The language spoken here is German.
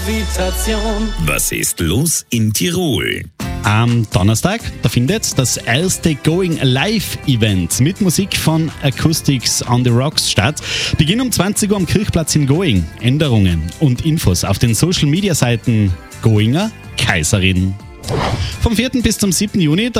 Was ist los in Tirol? Am Donnerstag, da findet das erste Going Live Event mit Musik von Acoustics on the Rocks statt. Beginn um 20 Uhr am Kirchplatz in Going. Änderungen und Infos auf den Social Media Seiten Goinger Kaiserin. Vom 4. bis zum 7. Juni